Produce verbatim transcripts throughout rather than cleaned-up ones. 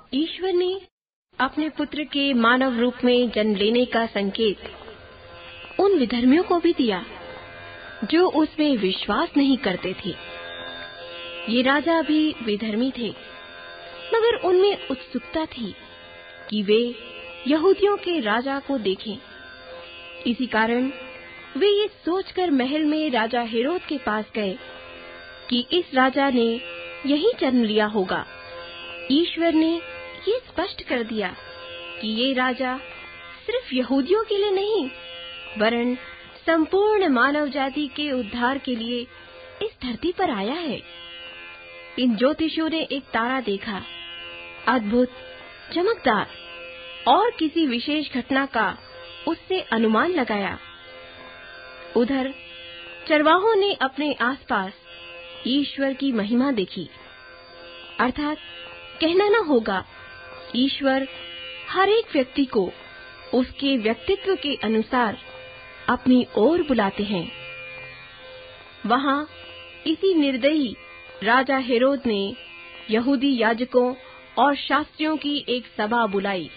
ईश्वर ने अपने पुत्र के मानव रूप में जन्म लेने का संकेत उन विधर्मियों को भी दिया जो उसमें विश्वास नहीं करते थे। ये राजा भी विधर्मी थे, मगर उनमें उत्सुकता थी कि वे यहूदियों के राजा को देखें। इसी कारण वे ये सोचकर महल में राजा हेरोद के पास गए कि इस राजा ने यहीं जन्म लिया होगा। ईश्वर ने ये स्पष्ट कर दिया कि ये राजा सिर्फ यहूदियों के लिए नहीं, वरन संपूर्ण मानव जाति के उद्धार के लिए इस धरती पर आया है। इन ज्योतिषियों ने एक तारा देखा, अद्भुत, चमकदार, और किसी विशेष घटना का उससे अनुमान लगाया। उधर चरवाहों ने अपने आसपास ईश्वर की महिमा देखी, अर्थात कहना न होगा, ईश्वर हर एक व्यक्ति को उसके व्यक्तित्व के अनुसार अपनी ओर बुलाते हैं। वहां इसी निर्दयी राजा हेरोद ने यहूदी याजकों और शास्त्रियों की एक सभा बुलाई।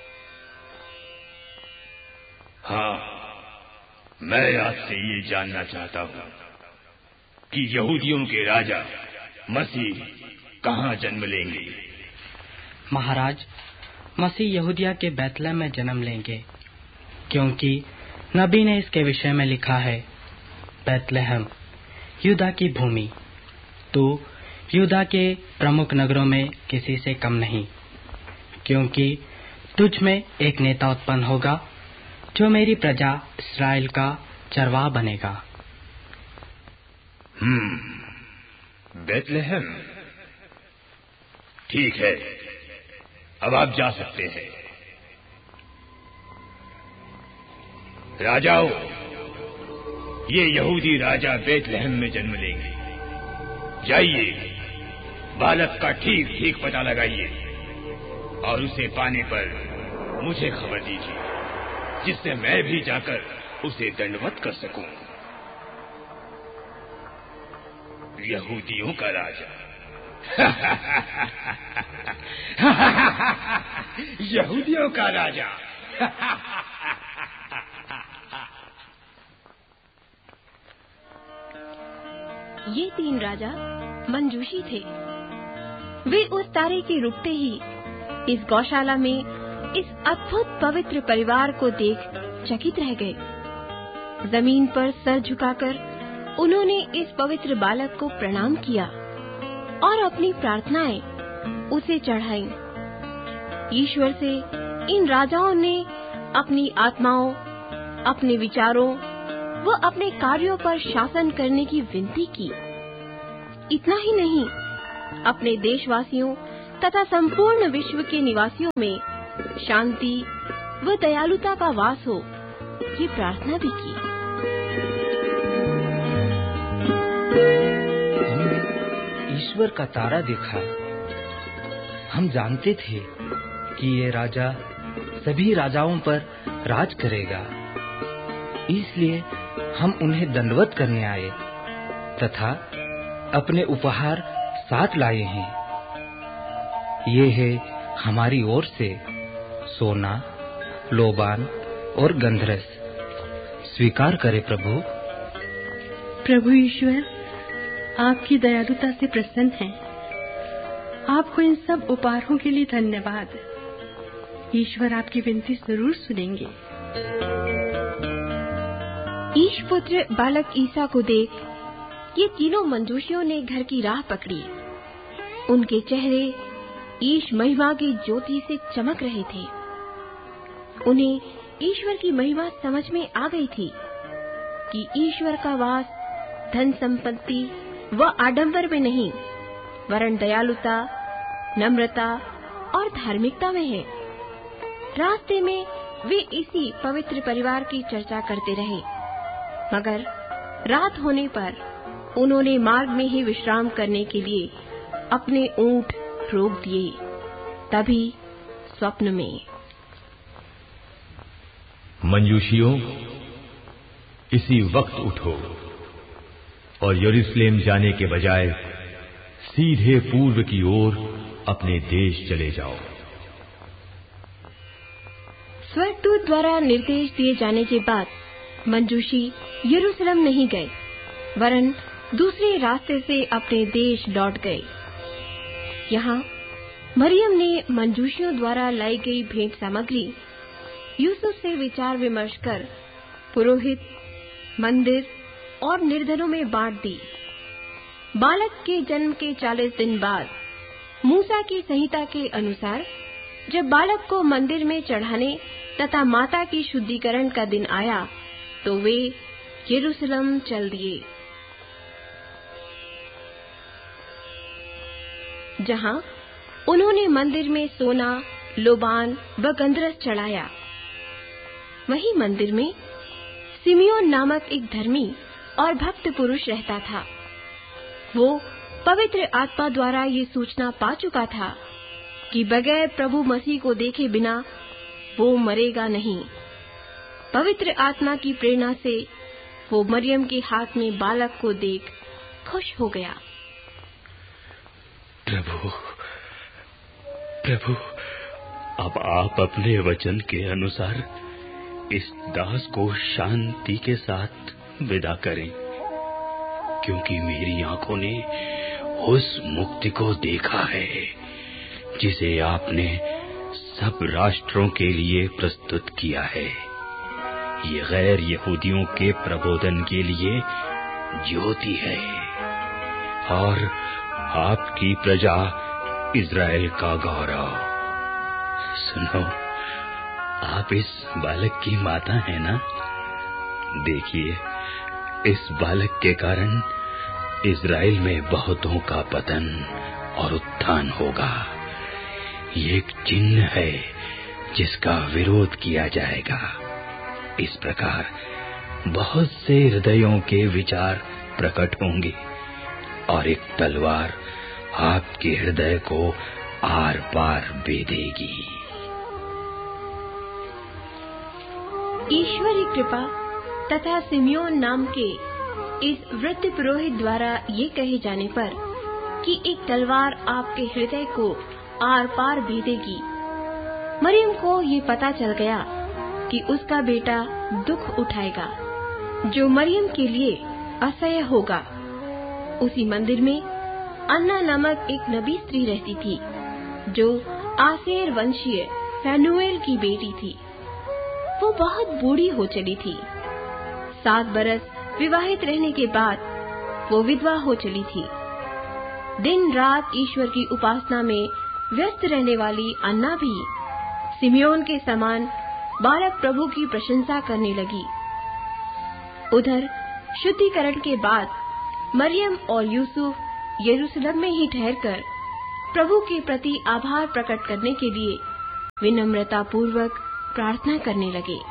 हाँ, मैं आपसे ये जानना चाहता हूँ कि यहूदियों के राजा मसीह कहाँ जन्म लेंगे? महाराज, मसीह यहूदिया के बैतलहम में जन्म लेंगे, क्योंकि नबी ने इसके विषय में लिखा है, बैतलहम यूदा की भूमि, तो यूदा के प्रमुख नगरों में किसी से कम नहीं, क्योंकि तुझ में एक नेता उत्पन्न होगा जो मेरी प्रजा इस्राएल का चरवाहा बनेगा। हम्म, बैतलहम, ठीक है, अब आप जा सकते हैं। राजाओं, ये यहूदी राजा बैतलहम में जन्म लेंगे। जाइए, बालक का ठीक ठीक पता लगाइए और उसे पाने पर मुझे खबर दीजिए, जिससे मैं भी जाकर उसे दंडवत कर सकूं। यहूदियों का राजा यहूदियों का राजा ये तीन राजा मंजूषी थे। वे उस तारे के रुकते ही इस गौशाला में इस अद्भुत पवित्र परिवार को देख चकित रह गए। जमीन पर सर झुकाकर उन्होंने इस पवित्र बालक को प्रणाम किया और अपनी प्रार्थनाएं उसे चढ़ाईं। ईश्वर से इन राजाओं ने अपनी आत्माओं, अपने विचारों व अपने कार्यों पर शासन करने की विनती की। इतना ही नहीं, अपने देशवासियों तथा संपूर्ण विश्व के निवासियों में शांति व दयालुता का वास हो, ये प्रार्थना भी की। हमने ईश्वर का तारा देखा। हम जानते थे कि ये राजा सभी राजाओं पर राज करेगा, इसलिए हम उन्हें दंडवत करने आए तथा अपने उपहार साथ लाए हैं। ये है हमारी ओर से सोना, लोबान और गंधरस। स्वीकार करे प्रभु। प्रभु ईश्वर, आपकी दयालुता से प्रसन्न हैं। आपको इन सब उपहारों के लिए धन्यवाद। ईश्वर आपकी विनती जरूर सुनेंगे। ईश पुत्र बालक ईसा को देख ये तीनों मंजूषियों ने घर की राह पकड़ी। उनके चेहरे ईश महिमा की ज्योति से चमक रहे थे। उन्हें ईश्वर की महिमा समझ में आ गई थी कि ईश्वर का वास धन संपत्ति व आडंबर में नहीं, वरन दयालुता, नम्रता और धार्मिकता में है। रास्ते में वे इसी पवित्र परिवार की चर्चा करते रहे, मगर रात होने पर उन्होंने मार्ग में ही विश्राम करने के लिए अपने ऊंट रोक दिए। तभी स्वप्न में, मंजूषियों, इसी वक्त उठो और यरूशलेम जाने के बजाय सीधे पूर्व की ओर अपने देश चले जाओ। स्वर्गदूत द्वारा निर्देश दिए जाने के बाद मंजूषी यरूशलेम नहीं गए, वरन दूसरे रास्ते से अपने देश लौट गए। यहाँ मरियम ने मंजूषियों द्वारा लाई गई भेंट सामग्री यूसुफ से विचार विमर्श कर पुरोहित, मंदिर और निर्धनों में बांट दी। बालक के जन्म के चालीस दिन बाद मूसा की संहिता के अनुसार जब बालक को मंदिर में चढ़ाने तथा माता की शुद्धिकरण का दिन आया तो वे यरूशलेम चल दिए, जहां उन्होंने मंदिर में सोना, लोबान व गंधरस चढ़ाया। वहीं मंदिर में सिमियोन नामक एक धर्मी और भक्त पुरुष रहता था। वो पवित्र आत्मा द्वारा ये सूचना पा चुका था कि बगैर प्रभु मसीह को देखे बिना वो मरेगा नहीं। पवित्र आत्मा की प्रेरणा से वो मरियम के हाथ में बालक को देख खुश हो गया। प्रभु, प्रभु, अब आप अपने वचन के अनुसार इस दास को शांति के साथ विदा करें, क्योंकि मेरी आंखों ने उस मुक्ति को देखा है जिसे आपने सब राष्ट्रों के लिए प्रस्तुत किया है। ये गैर यहूदियों के प्रबोधन के लिए ज्योति है और आपकी प्रजा इज़राइल का गौरव। सुनो, आप इस बालक की माता हैं ना? देखिए, इस बालक के कारण इज़राइल में बहुतों का पतन और उत्थान होगा। ये एक चिन्ह है जिसका विरोध किया जाएगा। इस प्रकार बहुत से हृदयों के विचार प्रकट होंगे और एक तलवार आपके हृदय को आर पार बेधेगी। ईश्वरी कृपा तथा सिमियोन नाम के इस वृद्ध पुरोहित द्वारा ये कहे जाने पर कि एक तलवार आपके हृदय को आर पार भेदेगी, मरियम को ये पता चल गया कि उसका बेटा दुख उठाएगा जो मरियम के लिए असह्य होगा। उसी मंदिर में अन्ना नामक एक नबी स्त्री रहती थी जो आसेर वंशीय फैनुएल की बेटी थी। वो बहुत बूढ़ी हो चली थी। सात बरस विवाहित रहने के बाद वो विधवा हो चली थी। दिन रात ईश्वर की उपासना में व्यस्त रहने वाली अन्ना भी सिमियोन के समान बालक प्रभु की प्रशंसा करने लगी। उधर शुद्धिकरण के बाद मरियम और यूसुफ यरूशलेम में ही ठहरकर प्रभु के प्रति आभार प्रकट करने के लिए विनम्रता पूर्वक प्रार्थना करने लगे।